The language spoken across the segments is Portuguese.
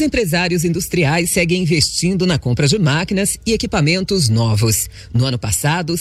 empresários industriais seguem investindo na compra de máquinas e equipamentos novos. No ano passado,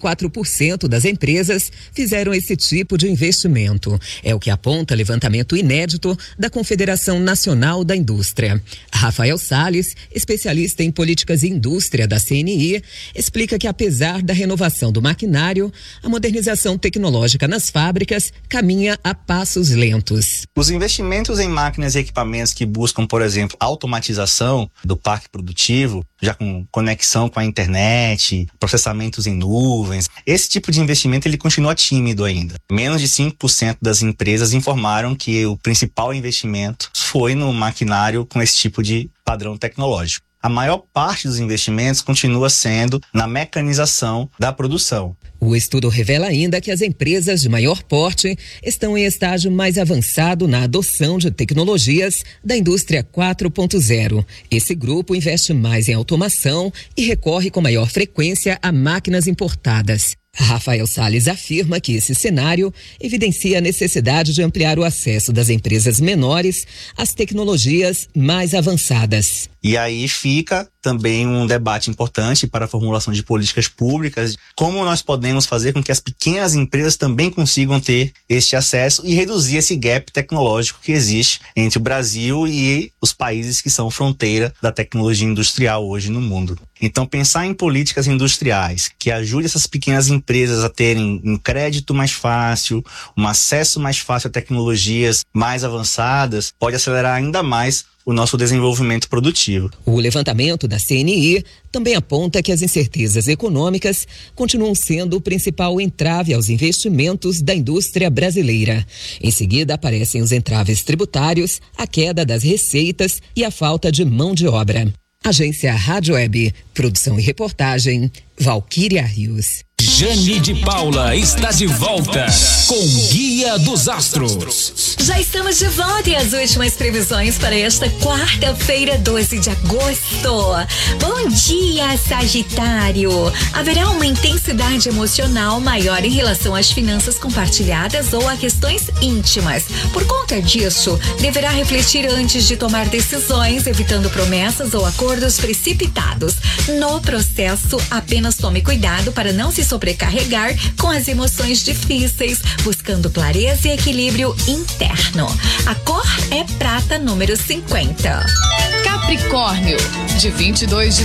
74% das empresas fizeram esse tipo de investimento. É o que aponta levantamento inédito da Confederação Nacional da Indústria. Rafael Salles, especialista em políticas e indústria da CNI, explica que apesar da renovação do maquinário, a modernização tecnológica nas fábricas caminha a passos lentos. Os investimentos em máquinas e equipamentos que buscam, por exemplo, automatização do parque produtivo, já com conexão com a internet, processamentos em nuvens, esse tipo de investimento ele continua tímido ainda. Menos de 5% das empresas informaram que o principal investimento foi no maquinário com esse tipo de padrão tecnológico. A maior parte dos investimentos continua sendo na mecanização da produção. O estudo revela ainda que as empresas de maior porte estão em estágio mais avançado na adoção de tecnologias da indústria 4.0. Esse grupo investe mais em automação e recorre com maior frequência a máquinas importadas. Rafael Salles afirma que esse cenário evidencia a necessidade de ampliar o acesso das empresas menores às tecnologias mais avançadas. E aí fica também um debate importante para a formulação de políticas públicas, como nós podemos fazer com que as pequenas empresas também consigam ter este acesso e reduzir esse gap tecnológico que existe entre o Brasil e os países que são fronteira da tecnologia industrial hoje no mundo. Então, pensar em políticas industriais que ajudem essas pequenas empresas a terem um crédito mais fácil, um acesso mais fácil a tecnologias mais avançadas, pode acelerar ainda mais o nosso desenvolvimento produtivo. O levantamento da CNI também aponta que as incertezas econômicas continuam sendo o principal entrave aos investimentos da indústria brasileira. Em seguida, aparecem os entraves tributários, a queda das receitas e a falta de mão de obra. Agência Rádio Web, produção e reportagem, Valquíria Rios. Jane de Paula está de volta com Guia dos Astros. Já estamos de volta e as últimas previsões para esta quarta-feira, 12 de agosto. Bom dia, Sagitário. Haverá uma intensidade emocional maior em relação às finanças compartilhadas ou a questões íntimas. Por conta disso, deverá refletir antes de tomar decisões, evitando promessas ou acordos precipitados. No processo, apenas tome cuidado para não se sobrecarregar com as emoções difíceis, buscando clareza e equilíbrio interno. A cor é prata número 50. Capricórnio, de 22 de